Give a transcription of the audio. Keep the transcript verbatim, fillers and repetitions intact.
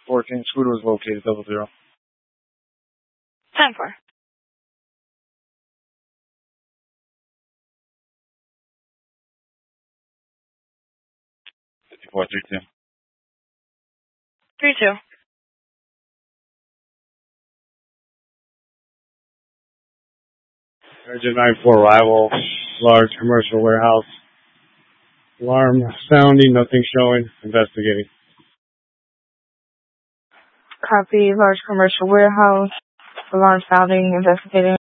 fourteen, scooter was located, double zero. ten four. fifty-four, three two. three two. Urgent nine four arrival, large commercial warehouse. Alarm sounding, nothing showing, investigating. Copy, large commercial warehouse. Alarm sounding, investigating.